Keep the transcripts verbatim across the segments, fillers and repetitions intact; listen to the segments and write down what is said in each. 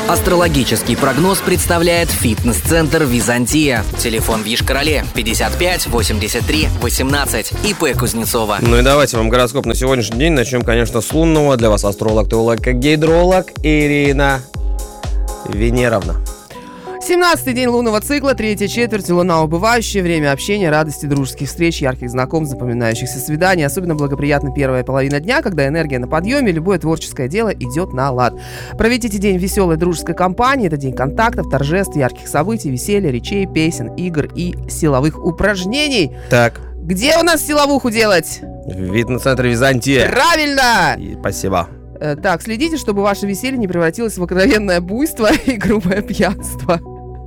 Астрологический прогноз представляет фитнес-центр «Византия». Телефон в Йошкар-Оле пятьдесят пять восемьдесят три восемнадцать. ИП Кузнецова. Ну и давайте вам гороскоп на сегодняшний день. Начнем, конечно, с лунного. Для вас астролог, теолог, гидролог Ирина Венеровна. семнадцатый день лунного цикла, третья четверть, луна убывающая, время общения, радости, дружеских встреч, ярких знакомств, запоминающихся свиданий. Особенно благоприятна первая половина дня, когда энергия на подъеме, любое творческое дело идет на лад. Проведите день в веселой дружеской компании. Это день контактов, торжеств, ярких событий, веселья, речей, песен, игр и силовых упражнений. Так. Где у нас силовуху делать? В фитнес-центре «Византия». Правильно! И спасибо. Так, следите, чтобы ваше веселье не превратилось в откровенное буйство и грубое пьянство.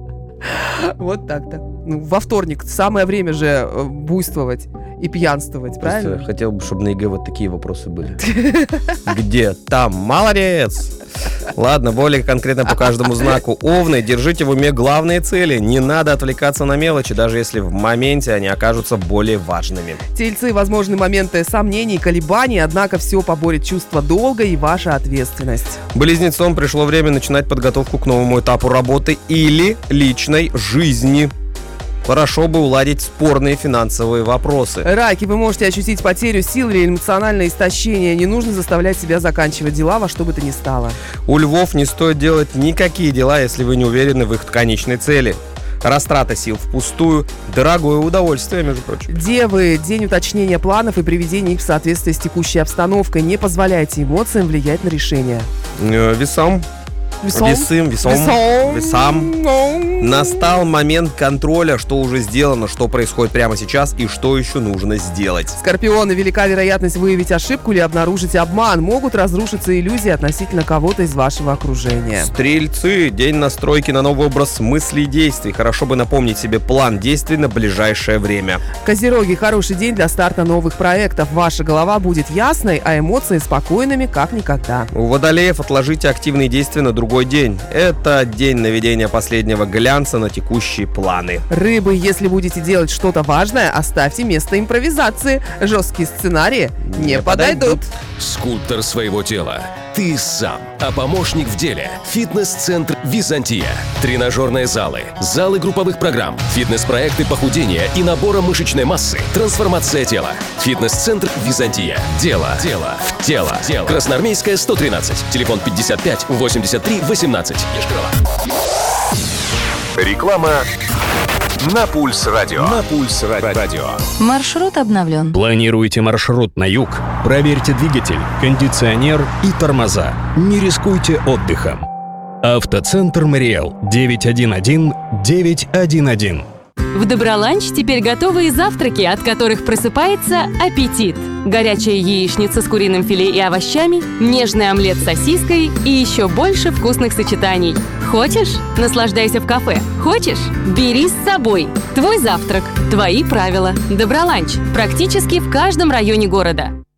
Вот так-то. Ну, во вторник самое время же буйствовать и пьянствовать, правильно? Просто хотел бы, чтобы на ЕГЭ вот такие вопросы были. Где? Там. Молодец! Ладно, более конкретно по каждому знаку. Овны, держите в уме главные цели. Не надо отвлекаться на мелочи, даже если в моменте они окажутся более важными. Тельцы, возможны моменты сомнений, колебаний, однако все поборет чувство долга и ваша ответственность. Близнецам пришло время начинать подготовку к новому этапу работы или личной жизни. Хорошо бы уладить спорные финансовые вопросы. Раки, вы можете ощутить потерю сил или эмоциональное истощение. Не нужно заставлять себя заканчивать дела во что бы то ни стало. У львов не стоит делать никакие дела, если вы не уверены в их конечной цели. Растрата сил впустую, дорогое удовольствие, между прочим. Девы, день уточнения планов и приведения их в соответствие с текущей обстановкой. Не позволяйте эмоциям влиять на решение. Э, весом. Весом. Весым, весом, Весом. весам. Настал момент контроля, что уже сделано, что происходит прямо сейчас и что еще нужно сделать. Скорпионы, велика вероятность выявить ошибку или обнаружить обман. Могут разрушиться иллюзии относительно кого-то из вашего окружения. Стрельцы, день настройки на новый образ мыслей и действий. Хорошо бы напомнить себе план действий на ближайшее время. Козероги, хороший день для старта новых проектов. Ваша голова будет ясной, а эмоции спокойными, как никогда. У водолеев отложите активные действия на другой день. Это день наведения последнего глянца на текущие планы. Рыбы, если будете делать что-то важное, оставьте место импровизации. Жесткие сценарии не, не подойдут. подойдут. Скульптор своего тела. Ты сам. А помощник в деле. Фитнес-центр «Византия». Тренажерные залы, залы групповых программ, фитнес-проекты похудения и набора мышечной массы. Трансформация тела. Фитнес-центр «Византия». Дело. Дело. В тело. Дело. Красноармейская, сто тринадцать. Телефон пятьдесят пять восемьдесят три восемнадцать. Йошкар-Ола. Реклама на Пульс Радио. На Пульс Радио. Маршрут обновлен. Планируете маршрут на юг? Проверьте двигатель, кондиционер и тормоза. Не рискуйте отдыхом. Автоцентр «Мариэл». девять один один девять один один. В Доброланч теперь готовые завтраки, от которых просыпается аппетит. Горячая яичница с куриным филе и овощами, нежный омлет с сосиской и еще больше вкусных сочетаний. Хочешь? Наслаждайся в кафе. Хочешь? Бери с собой. Твой завтрак. Твои правила. Доброланч. Практически в каждом районе города.